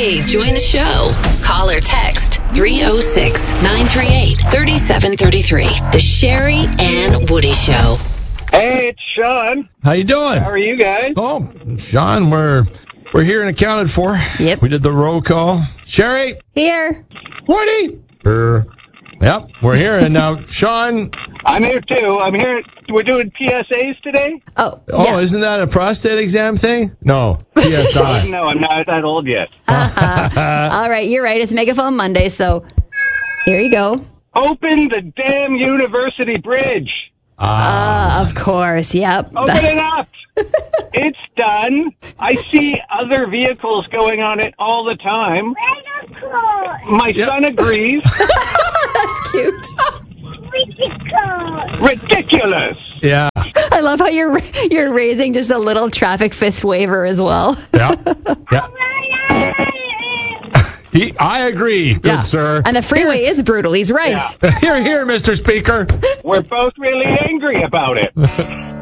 Hey, join the show. Call or text 306-938-3733. The Sherry and Woody Show. Hey, it's Sean. How you doing? How are you guys? Oh, Sean, we're here and accounted for. Yep. We did the roll call. Sherry? Here. Woody? Yep, we're here. And now, Sean? I'm here, too. I'm here. We're doing PSAs today? Oh, yeah. Isn't that a prostate exam thing? No, PSI. No, I'm not that old yet. All right, you're right. It's Megaphone Monday, so here you go. Open the damn university bridge. Of course, yep. Open it up. It's done. I see other vehicles going on it all the time. My son agrees. That's cute. Ridiculous. Yeah. I love how you're raising just a little traffic fist waiver as well. Yeah. I agree, good sir. And the freeway is brutal. He's right. Yeah. Here, Mr. Speaker. We're both really angry about it.